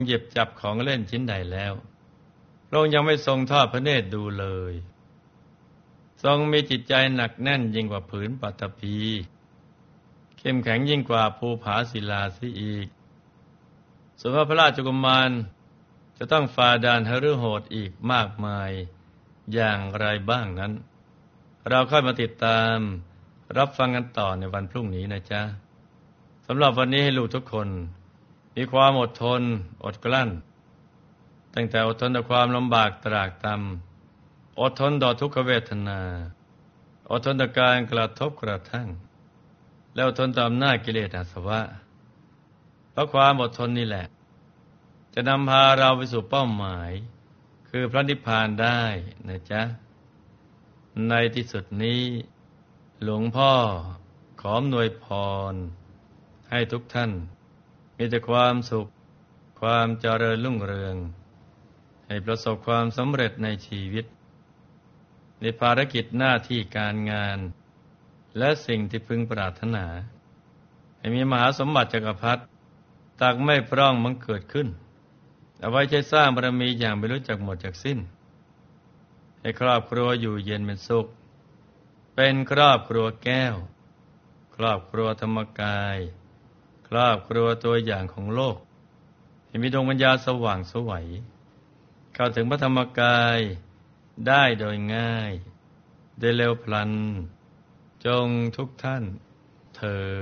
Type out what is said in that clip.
หยิบจับของเล่นชิ้นใดแล้วพระองค์ยังไม่ทรงทอดพระเนตรดูเลยทรงมีจิตใจหนักแน่นยิ่งกว่าผืนปฐพีเข้มแข็งยิ่งกว่าภูผาศิลาเสียอีกส่วนว่าพระราชกุมารจะต้องฝ่าด่านหฤโหดอีกมากมายอย่างไรบ้างนั้นเราค่อยมาติดตามรับฟังกันต่อในวันพรุ่งนี้นะจ๊ะสำหรับวันนี้ให้ลูกทุกคนมีความอดทนอดกลั้นตั้งแต่อดทนต่อความลำบากตรากตรำอดทนต่อทุกขเวทนาอดทนต่อการกระทบกระทั่งแล้วอดทนต่ออำนาจกิเลสอาสวะเพราะความอดทนนี่แหละจะนำพาเราไปสู่เป้าหมายคือพระนิพพานได้นะจ๊ะในที่สุดนี้หลวงพ่อขออำนวยพรให้ทุกท่านมีแต่ความสุขความเจริญรุ่งเรืองให้ประสบความสำเร็จในชีวิตในภารกิจหน้าที่การงานและสิ่งที่พึงปรารถนาให้มีมหาสมบัติจักรพรรดิตักไม่พร่องบังเกิดขึ้นเอาไว้ใช้สร้างบารมีอย่างไม่รู้จักหมดจักสิ้นให้ครอบครัวอยู่เย็นเป็นสุขเป็นครอบครัวแก้วครอบครัวธรรมกายครอบครัวตัวอย่างของโลกให้มีดวงปัญญาสว่างไสวเข้าถึงพระธรรมกายได้โดยง่ายได้เร็วพลันจงทุกท่านเธอ